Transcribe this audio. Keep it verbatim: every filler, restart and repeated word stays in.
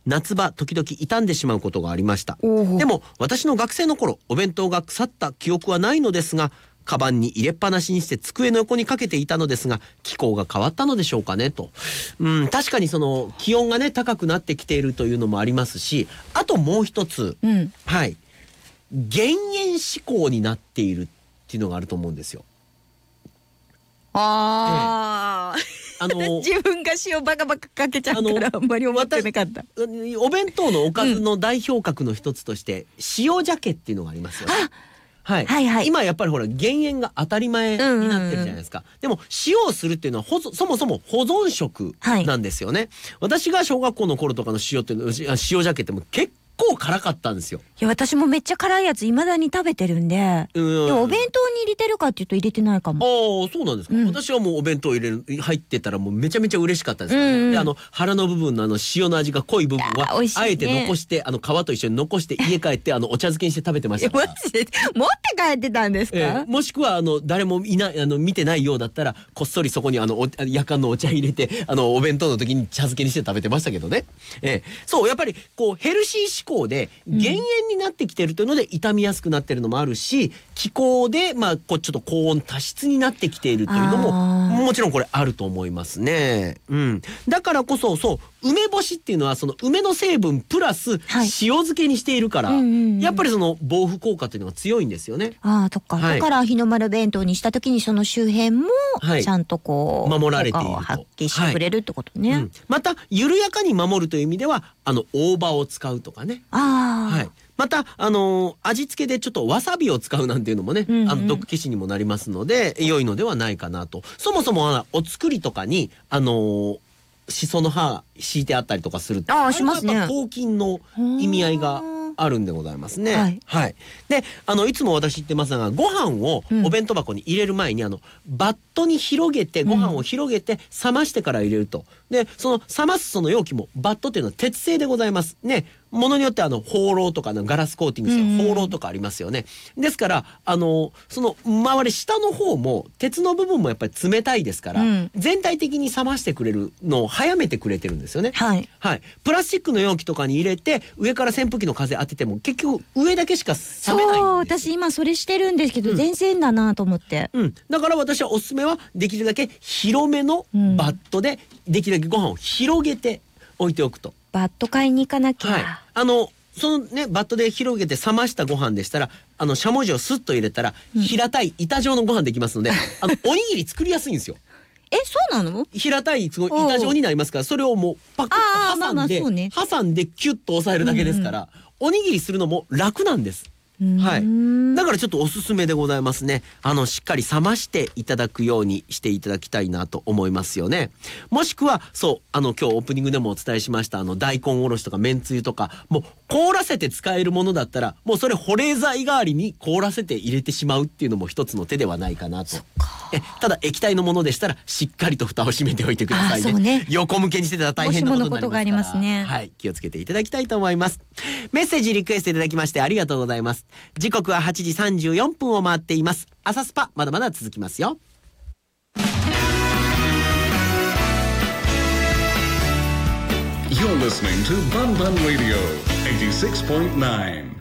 夏場時々傷んでしまうことがありました。 おでも私の学生の頃お弁当が腐った記憶はないのですが、カバンに入れっぱなしにして机の横にかけていたのですが、気候が変わったのでしょうかねと。うん、確かにその気温がね高くなってきているというのもありますし、あともう一つ、 うん、 はい減塩志向になっているっていうのがあると思うんですよ。 あー、ええあの自分が塩バカバカかけちゃうからあんまり思ってなかった。 お弁当のおかずの代表格の一つとして、うん、塩鮭っていうのがありますよね。はいはいはい、今やっぱりほら減塩が当たり前になってるじゃないですか、うんうんうん、でも塩をするっていうのはほそもそも保存食なんですよね、はい、私が小学校の頃とかの塩っていうの塩鮭っても結構結構辛かったんですよ。 いや私もめっちゃ辛いやつ未だに食べてるんで、うん、でもお弁当に入れてるかっていうと入れてないかも。 ああそうなんですか、うん、私はもうお弁当入れる入ってたらもうめちゃめちゃ嬉しかったですからね、うんうん、であの腹の部分のあの塩の味が濃い部分は、ね、あえて残してあの皮と一緒に残して家帰ってあのお茶漬けにして食べてましたから。 マジで持って帰ってたんですか、えー、 もしくはあの誰もいないあの見てないようだったらこっそりそこにあのお夜間のお茶入れてあのお弁当の時に茶漬けにして食べてましたけどね、えー、そうやっぱりこうヘルシー志向で減塩になってきてるというので傷みやすくなってるのもあるし、気候でまあこうちょっと高温多湿になってきているというのももちろんこれあると思いますね、うん、だからこそそう梅干しっていうのはその梅の成分プラス塩漬けにしているから、はいうんうんうん、やっぱりその防腐効果というのが強いんですよね。 ああそっか、はい、だから日の丸弁当にした時にその周辺もちゃんとこう、はい、 守られていると発揮してくれるってことね、はいうん、 また緩やかに守るという意味ではあの大葉を使うとかね。 あはいまた、あのー、味付けでちょっとわさびを使うなんていうのもね、うんうん、あの毒消しにもなりますので良いのではないかなと。そもそもお作りとかにあのー、しその葉敷いてあったりとかするとあしますね。 抗菌の意味合いがあるんでございますね。はい。はい、で、あのいつも私言ってますが、ご飯をお弁当箱に入れる前に、うん、あのバットに広げてご飯を広げて冷ましてから入れると。で、その冷ますその容器もバットっていうのは鉄製でございますね。ものによってあの放浪とかのガラスコーティングした放浪とかありますよね。ですからあのその周り下の方も鉄の部分もやっぱり冷たいですから、うん、全体的に冷ましてくれるのを早めてくれてるんですよね。 はい、 はい、プラスチックの容器とかに入れて上から扇風機の風当てても結局上だけしか冷めないんです。 そう私今それしてるんですけど、うん、全然だなと思って、 うん、だから私はおすすめはできるだけ広めのバットでできるだけご飯を広げて置いておくと。 バット買いに行かなきゃ、 はい、あのそのねバットで広げて冷ましたご飯でしたらあのしゃもじをスッと入れたら、うん、平たい板状のご飯できますのであのおにぎり作りやすいんですよ。 えそうなの？ 平たいすごい板状になりますからそれをもうパクッと挟んで、まあまあね、挟んでキュッと押さえるだけですから、うんうん、おにぎりするのも楽なんです。はい、だからちょっとおすすめでございますね。あのしっかり冷ましていただくようにしていただきたいなと思いますよね。もしくはそうあの今日オープニングでもお伝えしましたあの大根おろしとかめんつゆとかもう凍らせて使えるものだったらもうそれ保冷剤代わりに凍らせて入れてしまうっていうのも一つの手ではないかなと。えただ液体のものでしたらしっかりと蓋を閉めておいてください ね, ね横向けにしてたら大変なことになりますから、もしものことがありますね、はい、気をつけていただきたいと思います。メッセージリクエストいただきましてありがとうございます。時刻ははちじさんじゅうよんぷんを回っています。朝スパまだまだ続きますよ。 You're listening to Bun Bun Radio eighty-six point nine